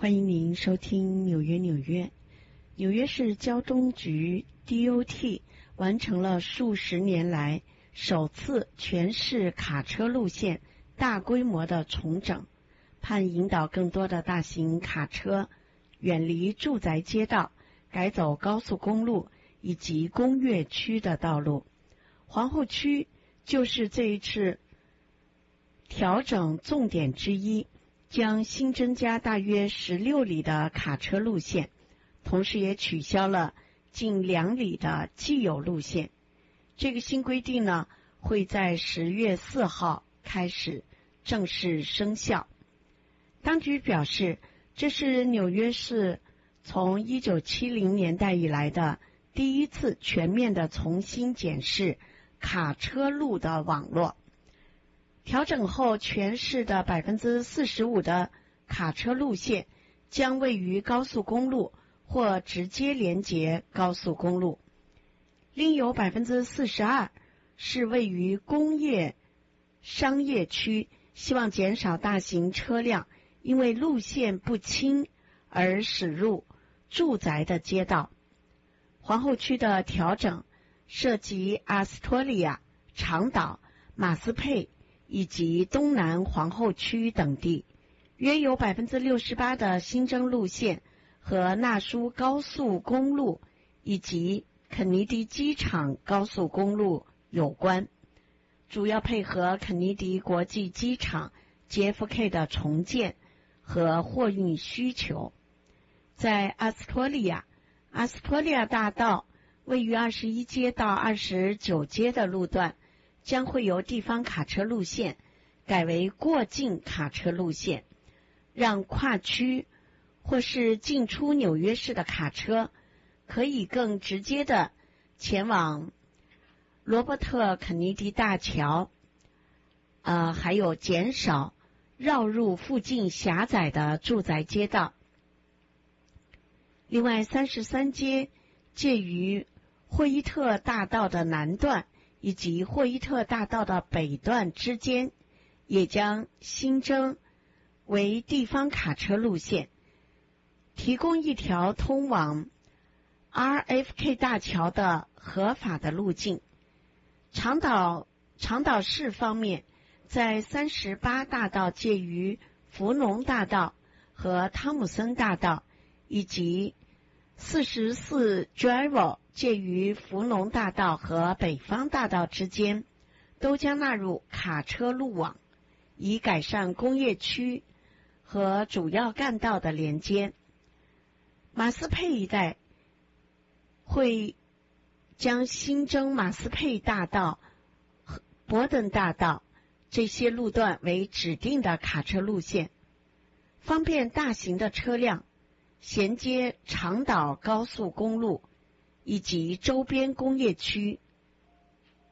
欢迎您收听纽约。纽约市交通局 DOT 完成了数十年来首次全市卡车路线大规模的重整，盼引导更多的大型卡车远离住宅街道，改走高速公路以及工业区的道路。皇后区就是这一次调整重点之一，将新增加大约16里的卡车路线，同时也取消了近2里的既有路线。这个新规定呢，会在10月4号开始正式生效。当局表示，这是纽约市从1970年代以来的第一次全面的重新检视卡车路的网络。调整后，全市的 45% 的卡车路线将位于高速公路或直接连接高速公路，另有 42% 是位于工业商业区，希望减少大型车辆因为路线不清而驶入住宅的街道。皇后区的调整涉及阿斯托利亚、长岛、马斯佩以及东南皇后区等地，约有 68% 的新增路线和纳苏高速公路以及肯尼迪机场高速公路有关，主要配合肯尼迪国际机场 JFK 的重建和货运需求。在阿斯托利亚大道位于21街到29街的路段将会由地方卡车路线改为过境卡车路线，让跨区或是进出纽约市的卡车可以更直接的前往罗伯特肯尼迪大桥，还有减少绕入附近狭窄的住宅街道。另外，33街介于霍伊特大道的南段以及霍伊特大道的北段之间也将新增为地方卡车路线，提供一条通往 RFK 大桥的合法的路径。长岛市方面，在38大道介于福农大道和汤姆森大道，以及44 Drive 介于福农大道和北方大道之间，都将纳入卡车路网，以改善工业区和主要干道的连接。马斯佩一带会将新增马斯佩大道、伯登大道这些路段为指定的卡车路线，方便大型的车辆衔接长岛高速公路以及周边工业区。